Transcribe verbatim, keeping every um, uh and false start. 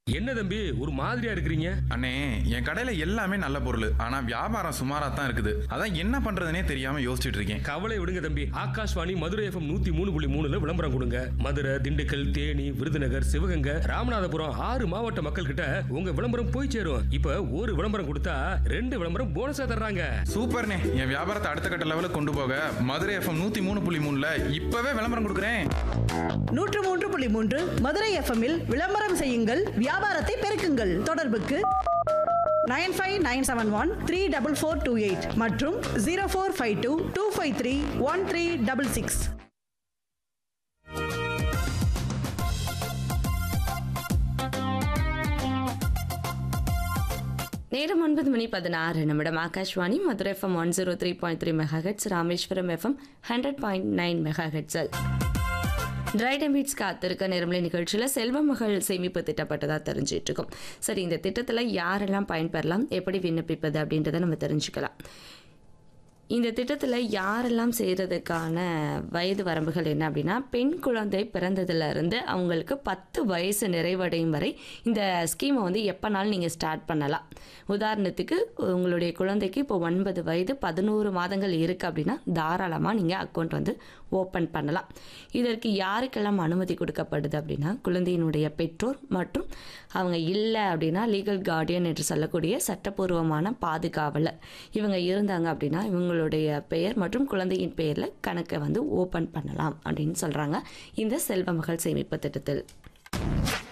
என்ன தம்பி ஒரு மாதிரியா இருக்கிறீங்க? அண்ணே, என் கடையில எல்லாமே நல்ல பொருள். ஆனா வியாபாரம் சுமாரா தான் இருக்குது. அதான் என்ன பண்றதுனே தெரியாம யோசிச்சுட்டு இருக்கேன். கவலை விடுங்க தம்பி. ஆகாஷ்வாணி மதுரை எஃப்எம் நூத்தி மூணு புள்ளி மூணுல விளம்பரம் கொடுங்க. மதுரை, திண்டுக்கல், தேனி, விருதுநகர், சிவகங்கை, ராமநாதபுரம் ஆறு மாவட்ட மக்கள் கிட்ட உங்க விளம்பரம் போய் சேரும். இப்ப ஒரு விளம்பரம் கொடுத்தா ரெண்டு விளம்பரம் போனஸா தர்றாங்க. சூப்பர்ண்ணே, என் வியாபாரத்தை அடுத்த கட்ட லெவலுக்கு கொண்டு போக மதுரை எஃப்எம் நூத்தி மூணு புள்ளி மூணுல இப்பவே விளம்பரம் கொடுக்குறேன். நூற்று மூன்று புள்ளி மூன்று மதுரை எஃப்எம்மில் விளம்பரம் செய்யுங்கள், வியாபாரத்தை பெருக்குங்கள். தொடர்புக்கு nine five nine seven one three double four two eight மற்றும் zero four five two two five three one three double six. நேரம் ஒன்பது மணி பதினாறு நிமிடம். Akashvani Madurai FM one zero three point three mega heads, Rameswaram FM hundred point nine mega ஹெட்ஸல் right and beads காத்திருக்க நேரமலை நிகழ்ச்சியில் செல்வ மகள் சேமிப்பு திட்டப்பட்டதாக தெரிஞ்சிட்டு இருக்கோம். சரி, இந்த திட்டத்தில் யாரெல்லாம் பயன்பெறலாம், எப்படி விண்ணப்பிப்பது அப்படின்றத நம்ம தெரிஞ்சுக்கலாம். இந்த திட்டத்தில் யாரெல்லாம் செய்கிறதுக்கான வயது வரம்புகள் என்ன அப்படின்னா, பெண் குழந்தை பிறந்ததுலேருந்து அவங்களுக்கு பத்து வயசு நிறைவடையும் வரை இந்த ஸ்கீமை வந்து எப்போனாலும் நீங்கள் ஸ்டார்ட் பண்ணலாம். உதாரணத்துக்கு உங்களுடைய குழந்தைக்கு இப்போ ஒன்பது வயது பதினோரு மாதங்கள் இருக்குது அப்படின்னா தாராளமாக நீங்கள் அக்கௌண்ட் வந்து ஓப்பன் பண்ணலாம். இதற்கு யாருக்கெல்லாம் அனுமதி கொடுக்கப்படுது அப்படின்னா, குழந்தையினுடைய பெற்றோர் மற்றும் அவங்க இல்லை அப்படின்னா லீகல் கார்டியன் என்று சொல்லக்கூடிய சட்டப்பூர்வமான பாதுகாவலர் இவங்க இருந்தாங்க அப்படின்னா இவங்களுடைய பெயர் மற்றும் குழந்தையின் பெயரில் கணக்கை வந்து ஓப்பன் பண்ணலாம் அப்படின்னு சொல்கிறாங்க இந்த செல்வ மகள் சேமிப்பு திட்டத்தில்.